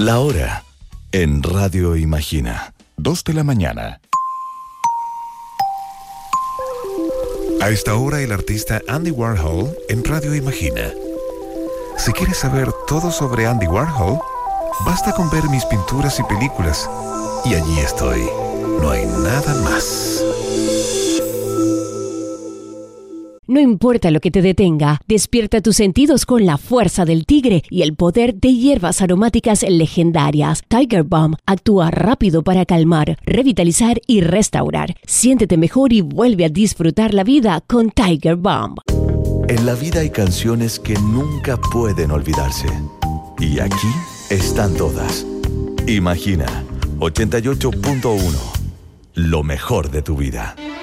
La hora en Radio Imagina. 2 de la mañana. A esta hora el artista Andy Warhol en Radio Imagina. Si quieres saber todo sobre Andy Warhol, basta con ver mis pinturas y películas. Y allí estoy. No hay nada más. No importa lo que te detenga, despierta tus sentidos con la fuerza del tigre y el poder de hierbas aromáticas legendarias. Tiger Balm actúa rápido para calmar, revitalizar y restaurar. Siéntete mejor y vuelve a disfrutar la vida con Tiger Balm. En la vida hay canciones que nunca pueden olvidarse. Y aquí están todas. Imagina, 88.1. Lo mejor de tu vida.